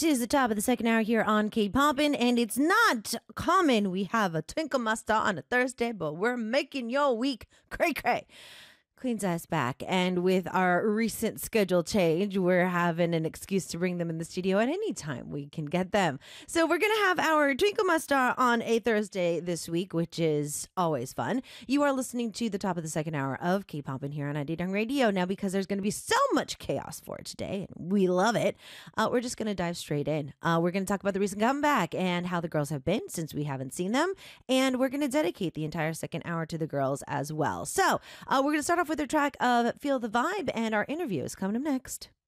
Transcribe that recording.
is the top of the second hour here on K-Poppin', and it's not common we have a Twinkle Master on a Thursday, but we're making your week cray-cray. Queen's Ass back, and with our recent schedule change, we're having an excuse to bring them in the studio at any time we can get them. So we're going to have our Twinkle Master on a Thursday this week, which is always fun. You are listening to the top of the second hour of K-Poppin' here on ID Dong Radio. Now, because there's going to be so much chaos for it today, and we love it, we're just going to dive straight in. We're going to talk about the recent comeback and how the girls have been since we haven't seen them, and we're going to dedicate the entire second hour to the girls as well. So we're going to start off with their track of Feel the Vibe, and our interview is coming up next.